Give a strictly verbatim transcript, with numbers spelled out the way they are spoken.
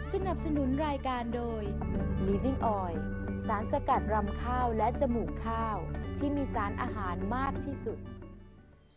สนับสนุนรายการโดย Living Oil สารสกัดรำข้าวและจมูกข้าวที่มีสารอาหารมากที่สุด